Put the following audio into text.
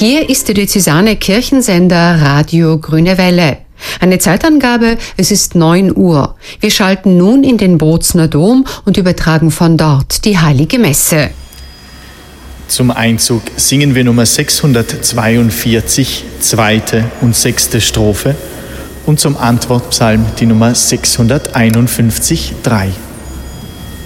Hier ist der diözesane Kirchensender Radio Grüne Welle. Eine Zeitangabe, es ist 9 Uhr. Wir schalten nun in den Bozner Dom und übertragen von dort die Heilige Messe. Zum Einzug singen wir Nummer 642, 2. und 6. Strophe und zum Antwortpsalm die Nummer 651, 3.